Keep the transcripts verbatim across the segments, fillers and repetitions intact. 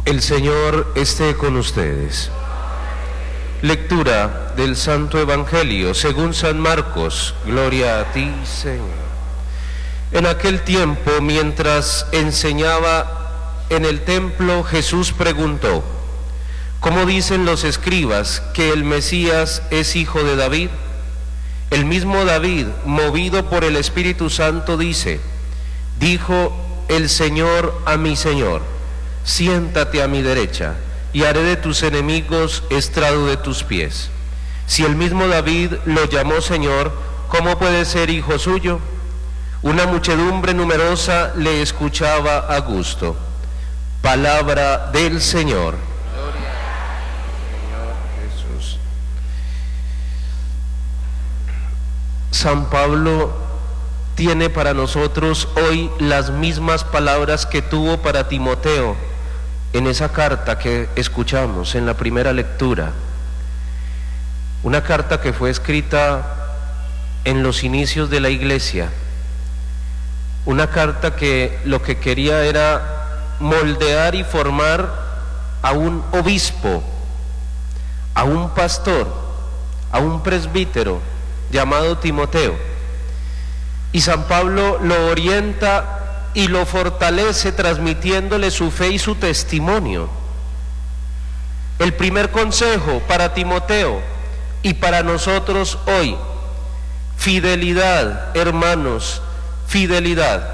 El Señor esté con ustedes. Lectura del Santo Evangelio según San Marcos. Gloria a ti, Señor. En aquel tiempo, mientras enseñaba en el templo, Jesús preguntó: ¿cómo dicen los escribas que el Mesías es hijo de David? El mismo David, movido por el Espíritu Santo, dice: dijo el Señor a mi Señor: siéntate a mi derecha, y haré de tus enemigos estrado de tus pies. Si el mismo David lo llamó Señor, ¿cómo puede ser hijo suyo? Una muchedumbre numerosa le escuchaba a gusto. Palabra del Señor. Gloria al Señor Jesús. San Pablo tiene para nosotros hoy las mismas palabras que tuvo para Timoteo en esa carta que escuchamos en la primera lectura. Una carta que fue escrita en los inicios de la iglesia. Una carta que lo que quería era moldear y formar a un obispo, a un pastor, a un presbítero llamado Timoteo. Y San Pablo lo orienta y lo fortalece transmitiéndole su fe y su testimonio. El primer consejo para Timoteo y para nosotros hoy: fidelidad, hermanos, fidelidad.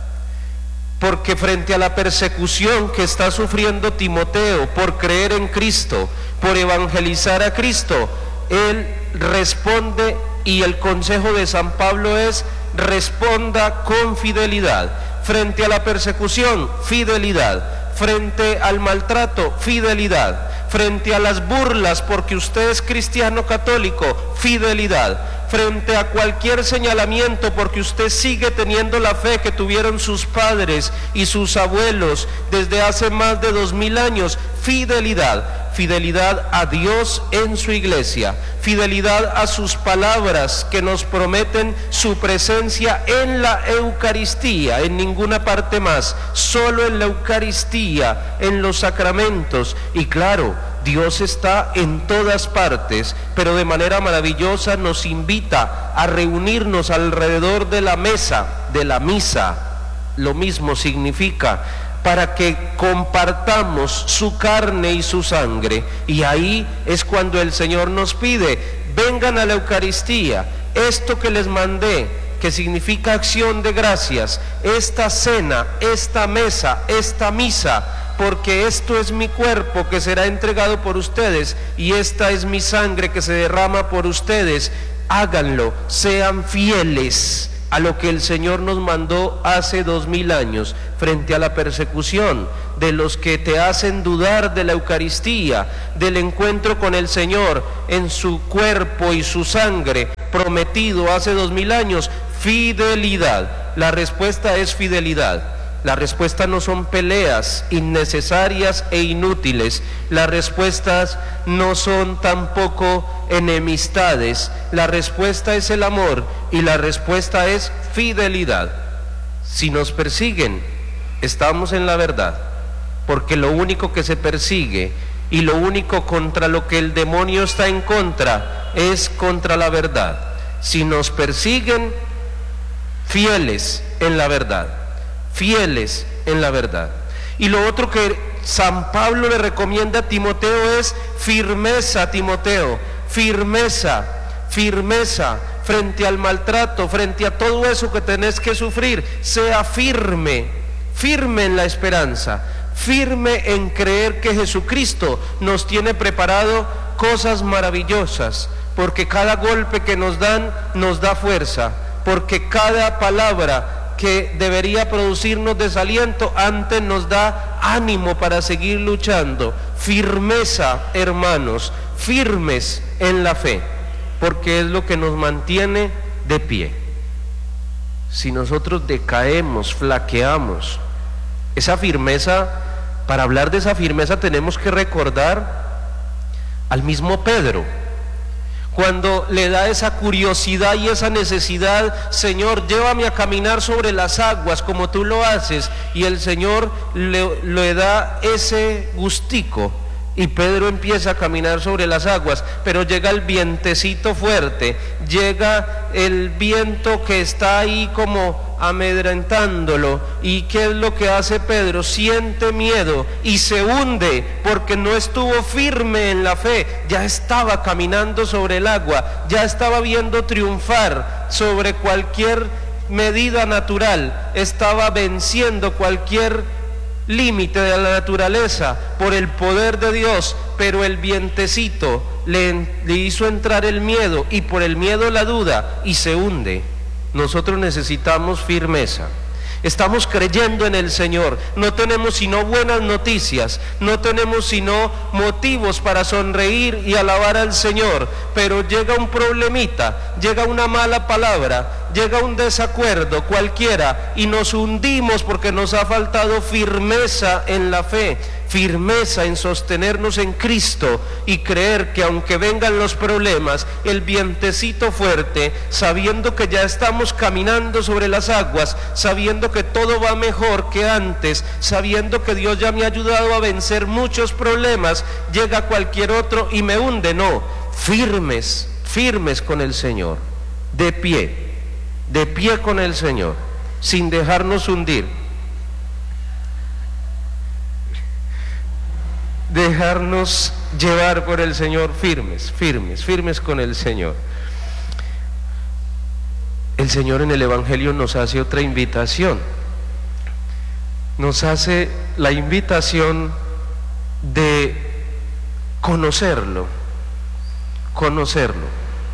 Porque frente a la persecución que está sufriendo Timoteo por creer en Cristo, por evangelizar a Cristo, él responde, y el consejo de San Pablo es: responda con fidelidad. Frente a la persecución, fidelidad. Frente al maltrato, fidelidad. Frente a las burlas porque usted es cristiano católico, fidelidad. Frente a cualquier señalamiento porque usted sigue teniendo la fe que tuvieron sus padres y sus abuelos desde hace más de dos mil años, fidelidad. Fidelidad a Dios en su iglesia, fidelidad a sus palabras que nos prometen su presencia en la Eucaristía, en ninguna parte más, solo en la Eucaristía, en los sacramentos. Y claro, Dios está en todas partes, pero de manera maravillosa nos invita a reunirnos alrededor de la mesa, de la misa. Lo mismo significa, para que compartamos su carne y su sangre. Y ahí es cuando el Señor nos pide: vengan a la Eucaristía, esto que les mandé, que significa acción de gracias, esta cena, esta mesa, esta misa, porque esto es mi cuerpo que será entregado por ustedes, y esta es mi sangre que se derrama por ustedes. Háganlo, sean fieles a lo que el Señor nos mandó hace dos mil años, frente a la persecución de los que te hacen dudar de la Eucaristía, del encuentro con el Señor en su cuerpo y su sangre prometido hace dos mil años. Fidelidad. La respuesta es fidelidad. La respuesta no son peleas innecesarias e inútiles. Las respuestas no son tampoco enemistades. La respuesta es el amor, y la respuesta es fidelidad. Si nos persiguen, estamos en la verdad, porque lo único que se persigue y lo único contra lo que el demonio está en contra es contra la verdad. Si nos persiguen, fieles en la verdad. Fieles en la verdad. Y lo otro que San Pablo le recomienda a Timoteo es firmeza. Timoteo, firmeza, firmeza frente al maltrato, frente a todo eso que tenés que sufrir. Sea firme, firme en la esperanza, firme en creer que Jesucristo nos tiene preparado cosas maravillosas, porque cada golpe que nos dan nos da fuerza, porque cada palabra que debería producirnos desaliento antes nos da ánimo para seguir luchando. Firmeza, hermanos, firmes en la fe, porque es lo que nos mantiene de pie. Si nosotros decaemos, flaqueamos, esa firmeza, para hablar de esa firmeza tenemos que recordar al mismo Pedro. Cuando le da esa curiosidad y esa necesidad, Señor, llévame a caminar sobre las aguas como tú lo haces, y el Señor le, le da ese gustico, y Pedro empieza a caminar sobre las aguas, pero llega el vientecito fuerte, llega el viento que está ahí como amedrentándolo, y ¿qué es lo que hace Pedro? Siente miedo y se hunde porque no estuvo firme en la fe. Ya estaba caminando sobre el agua, ya estaba viendo triunfar sobre cualquier medida natural, estaba venciendo cualquier límite de la naturaleza por el poder de Dios, pero el vientecito le, le hizo entrar el miedo, y por el miedo la duda, y se hunde. Nosotros necesitamos firmeza. Estamos creyendo en el Señor, no tenemos sino buenas noticias, no tenemos sino motivos para sonreír y alabar al Señor, pero llega un problemita, llega una mala palabra, llega un desacuerdo cualquiera, y nos hundimos porque nos ha faltado firmeza en la fe, firmeza en sostenernos en Cristo y creer que aunque vengan los problemas, el vientecito fuerte, sabiendo que ya estamos caminando sobre las aguas, sabiendo que todo va mejor que antes, sabiendo que Dios ya me ha ayudado a vencer muchos problemas, llega cualquier otro y me hunde. No, firmes, firmes con el Señor, de pie, de pie con el Señor, sin dejarnos hundir. Dejarnos llevar por el Señor, firmes, firmes, firmes con el Señor. El Señor en el Evangelio nos hace otra invitación, nos hace la invitación de conocerlo, conocerlo.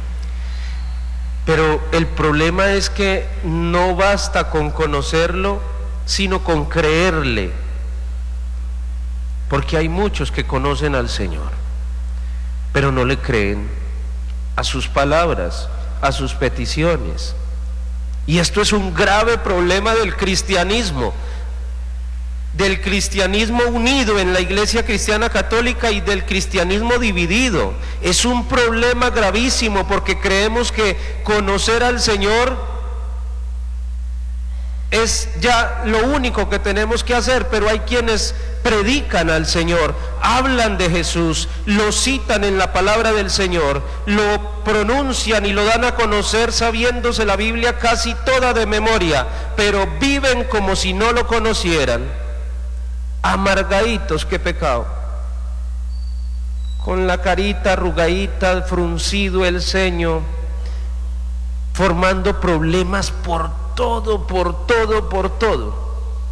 Pero el problema es que no basta con conocerlo, sino con creerle. Porque hay muchos que conocen al Señor, pero no le creen a sus palabras, a sus peticiones. Y esto es un grave problema del cristianismo, del cristianismo unido en la Iglesia Cristiana Católica y del cristianismo dividido. Es un problema gravísimo porque creemos que conocer al Señor es ya lo único que tenemos que hacer, pero hay quienes predican al Señor, hablan de Jesús, lo citan en la palabra del Señor, lo pronuncian y lo dan a conocer sabiéndose la Biblia casi toda de memoria, pero viven como si no lo conocieran, amargaditos, qué pecado, con la carita arrugadita, fruncido el ceño, formando problemas por todo, por todo, por todo.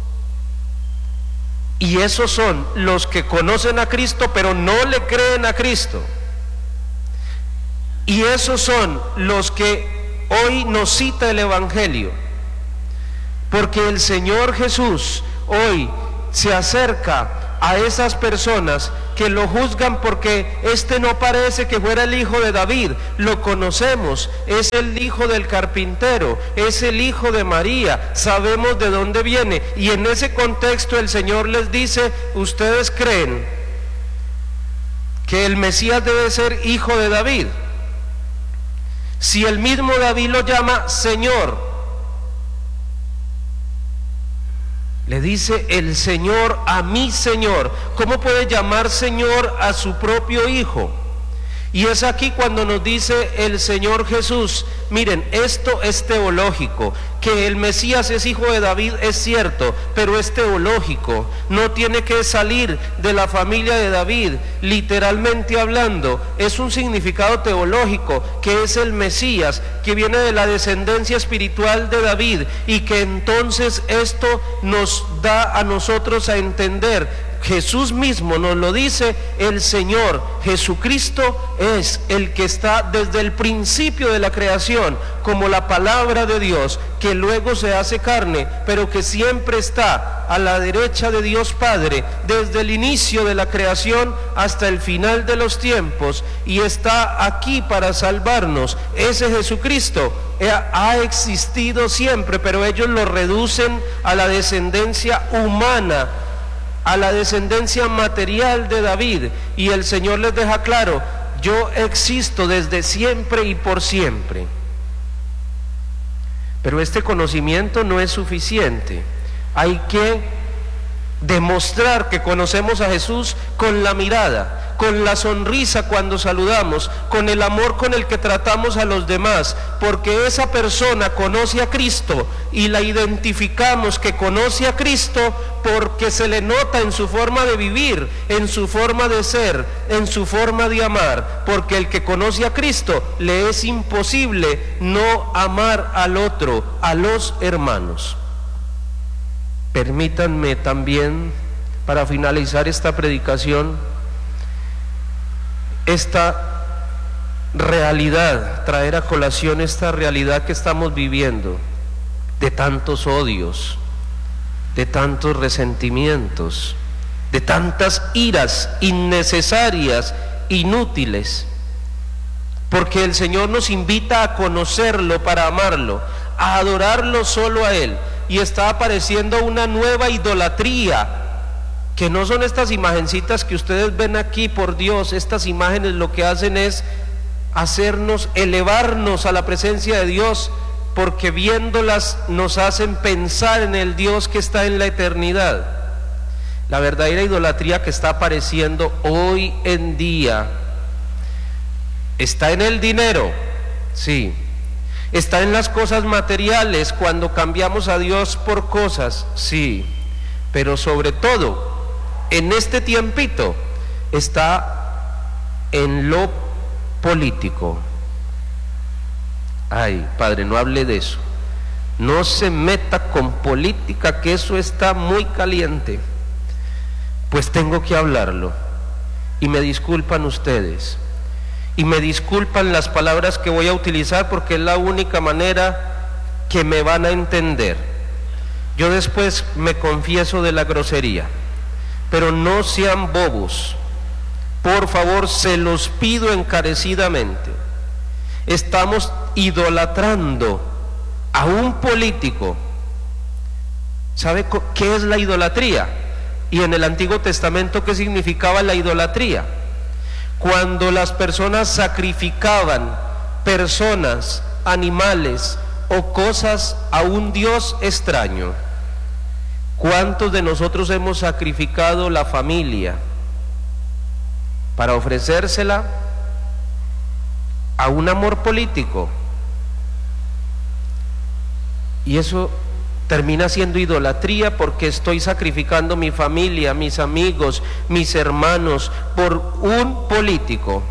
Y esos son los que conocen a Cristo pero no le creen a Cristo. Y esos son los que hoy nos cita el Evangelio, porque el Señor Jesús hoy se acerca a esas personas que lo juzgan porque este no parece que fuera el hijo de David. Lo conocemos, es el hijo del carpintero, es el hijo de María, sabemos de dónde viene, y en ese contexto el Señor les dice: ustedes creen que el Mesías debe ser hijo de David, si el mismo David lo llama Señor. Le dice el Señor a mi Señor. ¿Cómo puede llamar Señor a su propio Hijo? Y es aquí cuando nos dice el Señor Jesús: miren, esto es teológico, que el Mesías es hijo de David es cierto, pero es teológico, no tiene que salir de la familia de David, literalmente hablando, es un significado teológico, que es el Mesías, que viene de la descendencia espiritual de David, y que entonces esto nos da a nosotros a entender. Jesús mismo nos lo dice, el Señor Jesucristo es el que está desde el principio de la creación, como la palabra de Dios, que luego se hace carne, pero que siempre está a la derecha de Dios Padre, desde el inicio de la creación hasta el final de los tiempos, y está aquí para salvarnos. Ese Jesucristo ha existido siempre, pero ellos lo reducen a la descendencia humana, a la descendencia material de David, y el Señor les deja claro: yo existo desde siempre y por siempre. Pero este conocimiento no es suficiente. Hay que demostrar que conocemos a Jesús con la mirada, con la sonrisa cuando saludamos, con el amor con el que tratamos a los demás, porque esa persona conoce a Cristo y la identificamos que conoce a Cristo porque se le nota en su forma de vivir, en su forma de ser, en su forma de amar, porque el que conoce a Cristo le es imposible no amar al otro, a los hermanos. Permítanme también, para finalizar esta predicación, esta realidad, traer a colación esta realidad que estamos viviendo, de tantos odios, de tantos resentimientos, de tantas iras innecesarias, inútiles, porque el Señor nos invita a conocerlo para amarlo, a adorarlo solo a Él, y está apareciendo una nueva idolatría, que no son estas imagencitas que ustedes ven aquí, por Dios. Estas imágenes lo que hacen es hacernos, elevarnos a la presencia de Dios, porque viéndolas nos hacen pensar en el Dios que está en la eternidad. La verdadera idolatría que está apareciendo hoy en día está en el dinero, sí, está en las cosas materiales, cuando cambiamos a Dios por cosas, sí, pero sobre todo en este tiempito está en lo político. Ay, Padre, no hable de eso, no se meta con política, que eso está muy caliente. Pues tengo que hablarlo, y me disculpan ustedes, y me disculpan las palabras que voy a utilizar, porque es la única manera que me van a entender. Yo después me confieso de la grosería, pero no sean bobos, por favor, se los pido encarecidamente. Estamos idolatrando a un político. ¿Sabe qué es la idolatría? Y en el Antiguo Testamento, ¿qué significaba la idolatría? Cuando las personas sacrificaban personas, animales o cosas a un Dios extraño. ¿Cuántos de nosotros hemos sacrificado la familia para ofrecérsela a un amor político? Y eso termina siendo idolatría, porque estoy sacrificando mi familia, mis amigos, mis hermanos por un político.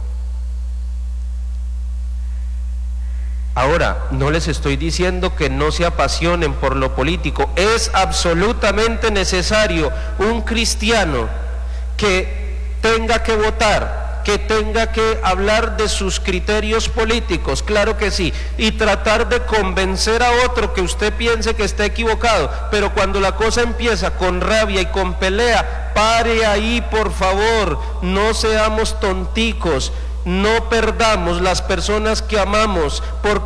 Ahora, no les estoy diciendo que no se apasionen por lo político. Es absolutamente necesario un cristiano que tenga que votar, que tenga que hablar de sus criterios políticos, claro que sí, y tratar de convencer a otro que usted piense que está equivocado, pero cuando la cosa empieza con rabia y con pelea, pare ahí, por favor, no seamos tonticos, no perdamos las personas que amamos por